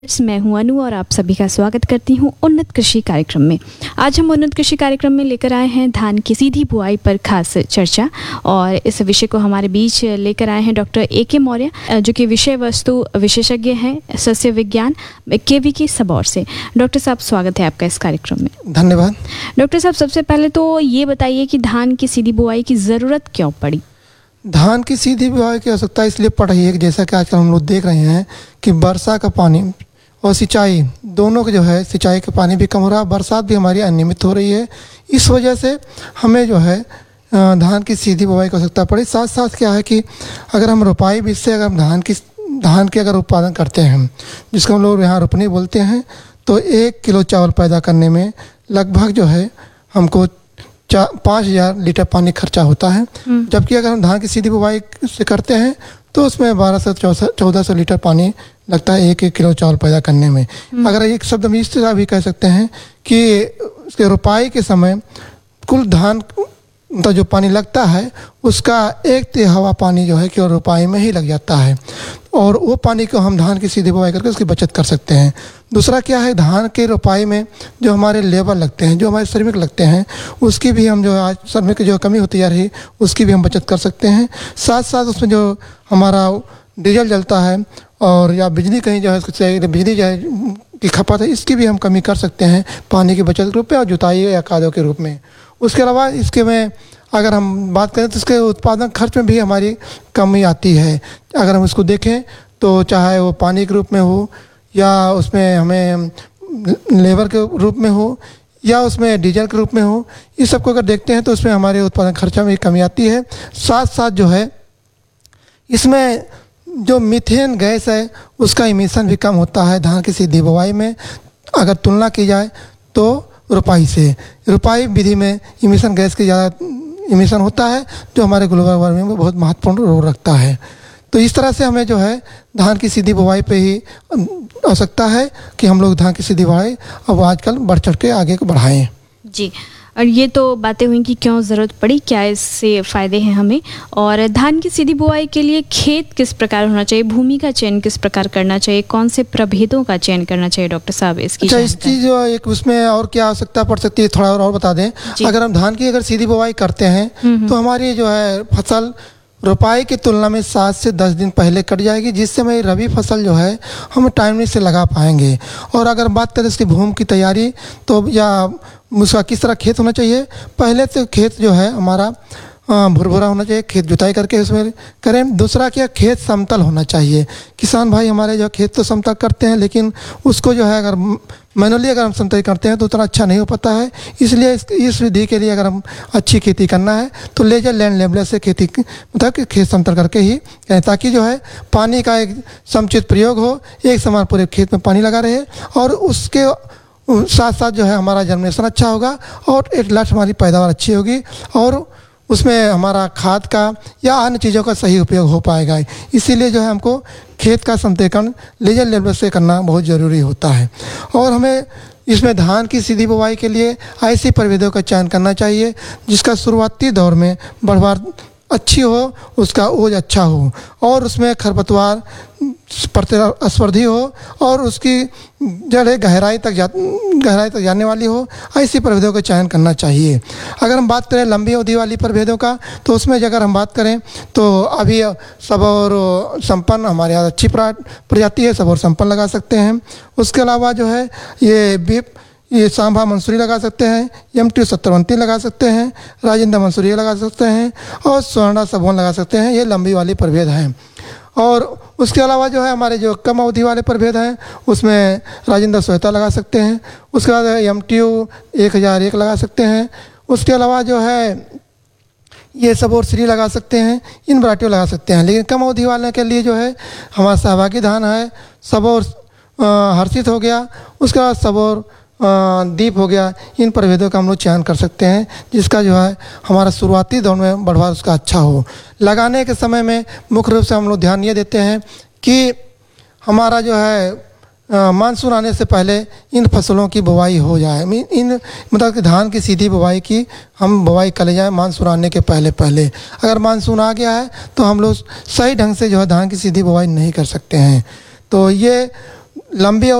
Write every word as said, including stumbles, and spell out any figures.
मैं हूं अनु और आप सभी का स्वागत करती हूं उन्नत कृषि कार्यक्रम में। आज हम उन्नत कृषि कार्यक्रम में लेकर आए हैं धान की सीधी बुआई पर खास चर्चा और इस विषय को हमारे बीच लेकर आए हैं डॉक्टर ए के मौर्य जो कि विषय वस्तु विशेषज्ञ हैं सस्य विज्ञान केवी की सबौर से। डॉक्टर साहब स्वागत है आपका इस कार्यक्रम में। धन्यवाद। डॉक्टर साहब सबसे पहले तो ये बताइए कि धान की सीधी बुआई की ज़रूरत क्यों पड़ी? धान की सीधी बुआई की आवश्यकता इसलिए पड़ रही है कि जैसा कि आजकल हम लोग देख रहे हैं कि वर्षा का पानी और सिंचाई दोनों के जो है सिंचाई का पानी भी कम हो रहा है, बरसात भी हमारी अनियमित हो रही है। इस वजह से हमें जो है धान की सीधी बुआई की आवश्यकता पड़ी। साथ साथ क्या है कि अगर हम रोपाई बीज से अगर हम धान की धान के अगर उत्पादन करते हैं जिसको हम लोग यहाँ रोपनी बोलते हैं, तो एक किलो चावल पैदा करने में लगभग जो है हमको चा पाँच हज़ार लीटर पानी खर्चा होता है। जबकि अगर हम धान की सीधी बुआई से करते हैं तो उसमें बारह सौ चौदह सौ लीटर पानी लगता है एक एक किलो चावल पैदा करने में। अगर एक शब्द हम इस तरह भी कह सकते हैं कि उसके रोपाई के समय कुल धान तो जो पानी लगता है उसका एक तिहाई पानी जो है कि रोपाई में ही लग जाता है और वो पानी को हम धान की सीधी बुआई करके उसकी बचत कर सकते हैं। दूसरा क्या है, धान के रोपाई में जो हमारे लेबर लगते हैं, जो हमारे श्रमिक लगते हैं, उसकी भी हम जो आज श्रमिक की जो कमी होती जा रही उसकी भी हम बचत कर सकते हैं। साथ साथ उसमें जो हमारा डीजल जलता है और या बिजली कहीं जो है बिजली जो है की खपत है, इसकी भी हम कमी कर सकते हैं पानी की बचत के रूप में और जुताई या कादों के रूप में। उसके अलावा इसके में अगर हम बात करें तो इसके उत्पादन खर्च में भी हमारी कमी आती है। अगर हम इसको देखें तो चाहे वो पानी के रूप में हो या उसमें हमें लेबर के रूप में हो या उसमें डीजल के रूप में हो, इस सबको अगर देखते हैं तो उसमें हमारे उत्पादन खर्चा में कमी आती है। साथ साथ जो है इसमें जो मीथेन गैस है उसका इमिशन भी कम होता है धान की सीधी बुआई में अगर तुलना की जाए तो रोपाई से। रोपाई विधि में इमिशन गैस की ज़्यादा इमिशन होता है जो हमारे ग्लोबल वार्मिंग में बहुत महत्वपूर्ण रोल रखता है। तो इस तरह से हमें जो है धान की सीधी बुआई पे ही आवश्यकता है कि हम लोग धान की सीधी बुआई अब आजकल बढ़ चढ़ के आगे को बढ़ाएं। जी, और ये तो बातें हुई कि क्यों ज़रूरत पड़ी, क्या इससे फ़ायदे हैं हमें, और धान की सीधी बुआई के लिए खेत किस प्रकार होना चाहिए, भूमि का चयन किस प्रकार करना चाहिए, कौन से प्रभेदों का चयन करना चाहिए डॉक्टर साहब इसकी? अच्छा, इस चीज़ एक उसमें और क्या आवश्यकता पड़ सकती है थोड़ा और, और बता दें। अगर हम धान की अगर सीधी बुआई करते हैं तो हमारी जो है फसल रोपाई की तुलना में सात से दस दिन पहले कट जाएगी, जिससे हमारी रबी फसल जो है हम टाइमली से लगा पाएंगे। और अगर बात करें इसकी भूमि की तैयारी तो या उसका किस तरह खेत होना चाहिए, पहले तो खेत जो है हमारा भुरभुरा होना चाहिए, खेत जुताई करके उसमें करें। दूसरा क्या, खेत समतल होना चाहिए। किसान भाई हमारे जो खेत तो समतल करते हैं लेकिन उसको जो है अगर मैनुअली अगर हम समतल करते हैं तो उतना अच्छा नहीं हो पाता है। इसलिए इस, इस विधि के लिए अगर हम अच्छी खेती करना है तो लेजर लैंड लेवलर से खेती मतलब कि खेत समतल करके ही करें, ताकि जो है पानी का एक समुचित प्रयोग हो, एक समान पूरे खेत में पानी लगा रहे और उसके साथ साथ जो है हमारा जर्मिनेशन अच्छा होगा और एट लास्ट हमारी पैदावार अच्छी होगी और उसमें हमारा खाद का या अन्य चीज़ों का सही उपयोग हो पाएगा। इसीलिए जो है हमको खेत का समतलीकरण लेजर लेवल से करना बहुत ज़रूरी होता है। और हमें इसमें धान की सीधी बुआई के लिए ऐसी प्रभेदों का चयन करना चाहिए जिसका शुरुआती दौर में बढ़वार अच्छी हो, उसका ओज अच्छा हो और उसमें खरपतवार प्रतिस्पर्धी हो और उसकी जड़ गहराई तक जा गहराई तक जाने वाली हो, ऐसी प्रभेदों का चयन करना चाहिए। अगर हम बात करें लंबी अवधि वाली प्रभेदों का तो उसमें अगर हम बात करें तो अभी सबौर संपन्न हमारे यहाँ अच्छी प्रजाति है, सबौर संपन्न लगा सकते हैं। उसके अलावा जो है ये बीप ये सांभा मंसूरी लगा सकते हैं, एम टी सत्तरवंती लगा सकते हैं, राजेंद्र मंसूरी लगा सकते हैं और स्वर्णा सबोन लगा सकते हैं। ये लंबी वाली प्रभेद हैं। और उसके अलावा जो है हमारे जो कम अवधि वाले प्रभेद हैं उसमें राजेंद्र सोहता लगा सकते हैं। उसके बाद एम टी यू एक हज़ार एक लगा सकते हैं। उसके अलावा जो है ये सबौर श्री लगा सकते हैं, इन वैरायटियों लगा सकते हैं। लेकिन कम अवधि वाले के लिए जो है हमारा सहभागी धान है, सबौर हर्षित हो गया, उसके बाद सबौर दीप हो गया। इन प्रभेदों का हम लोग चयन कर सकते हैं जिसका जो है हमारा शुरुआती दौर में बढ़वार उसका अच्छा हो। लगाने के समय में मुख्य रूप से हम लोग ध्यान ये देते हैं कि हमारा जो है मानसून आने से पहले इन फसलों की बुवाई हो जाए। इन मतलब कि धान की सीधी बुवाई की हम बुवाई कर ले जाए मानसून आने के पहले पहले। अगर मानसून आ गया है तो हम लोग सही ढंग से जो है धान की सीधी बुवाई नहीं कर सकते हैं। तो ये लंबी